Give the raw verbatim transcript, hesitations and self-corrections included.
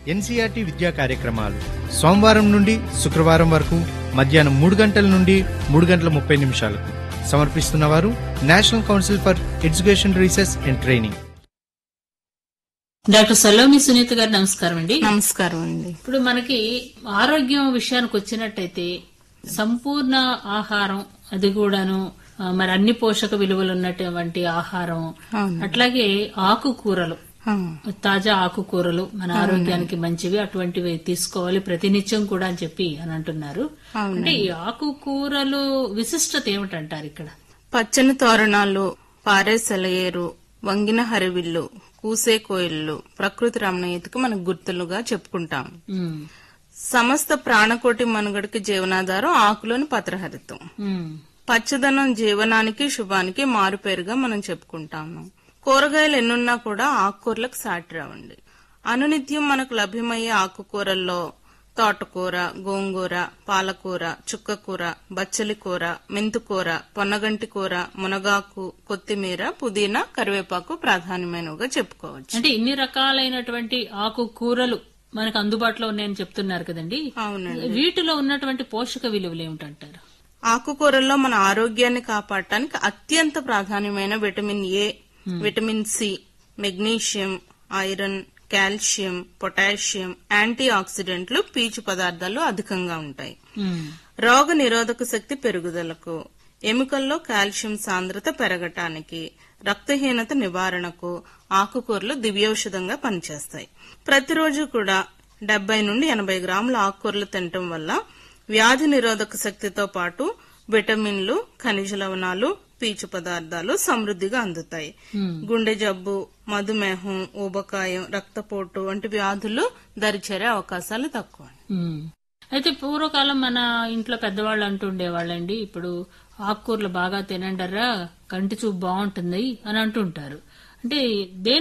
NCERT విద్యా కార్యక్రమాలు సోమవారం నుండి శుక్రవారం వరకు మధ్యాహ్నం మూడు గంటల నుండి మూడు గంటల ముప్పై నిమిషాలకు సమర్పిస్తున్నవారు national council for education research and training. Doctor Salomi Sunitha గారు నమస్కారం అండి. నమస్కారం అండి. ఇప్పుడు మనకి ఆరోగ్యం విషయానికి వచ్చినట్టయితే సంపూర్ణ ఆహారం, అది కూడాను మరి అన్ని పోషక విలువలు ఉన్నటువంటి ఆహారం, అట్లాగే ఆకుకూరలు, తాజా ఆకుకూరలు మన ఆరోగ్యానికి మంచివి, అటువంటివి తీసుకోవాలి ప్రతినిత్యం కూడా అని చెప్పి అని అంటున్నారు. అంటే ఈ ఆకుకూరలు విశిష్టత ఏమిటంటారు ఇక్కడ? పచ్చని తోరణాలు, పారే సెలయేరు, వంగిన హరివిల్లు, కూసే కోయిల్లు ప్రకృతి రమణీయతకు మనకు గుర్తులుగా చెప్పుకుంటాం. సమస్త ప్రాణకోటి మనుగడకి జీవనాధారం ఆకులోని పత్రహరితం. పచ్చదనం జీవనానికి, శుభానికి మారుపేరుగా మనం చెప్పుకుంటాము. కూరగాయలు ఎన్నున్నా కూడా ఆకుకూరలకు సాటి రావండి. అనునిత్యం మనకు లభ్యమయ్యే ఆకుకూరల్లో తోటకూర, గోంగూర, పాలకూర, చుక్కకూర, బచ్చలి కూర, మెంతుకూర, పొన్నగంటి కూర, మునగాకు, కొత్తిమీర, పుదీనా, కరివేపాకు ప్రాధాన్యమైనవిగా చెప్పుకోవచ్చు. అంటే ఇన్ని రకాలైనటువంటి ఆకుకూరలు మనకు అందుబాటులో ఉన్నాయని చెప్తున్నారు కదండి. అవునండి. వీటిలో ఉన్నటువంటి పోషక విలువలు ఏమిటంటారు? ఆకుకూరల్లో మన ఆరోగ్యాన్ని కాపాడటానికి అత్యంత ప్రాధాన్యమైన vitamin A, vitamin C, magnesium, iron, calcium, potassium, anti ఆక్సిడెంట్లు, పీచు పదార్థాలు అధికంగా ఉంటాయి. రోగ నిరోధక శక్తి పెరుగుదలకు, ఎముకల్లో కాల్షియం సాంద్రత పెరగటానికి, రక్తహీనత నివారణకు ఆకుకూరలు దివ్యౌషధంగా పనిచేస్తాయి. ప్రతిరోజు కూడా డెబ్బై నుండి ఎనభై గ్రాముల ఆకుకూరలు తినటం వల్ల వ్యాధి నిరోధక శక్తితో పాటు విటమిన్లు, ఖనిజ లవణాలు, పీచు పదార్థాలు సమృద్ధిగా అందుతాయి. గుండె జబ్బు, మధుమేహం, ఊబకాయం, రక్తపోటు వంటి వ్యాధులు దరిచేరే అవకాశాలు తక్కువ. అయితే పూర్వకాలం మన ఇంట్లో పెద్దవాళ్ళు అంటుండేవాళ్ళండి, ఇప్పుడు ఆకుకూరలు బాగా తినండరా, కంటి చూపు బాగుంటుంది అని అంటుంటారు. అంటే దేని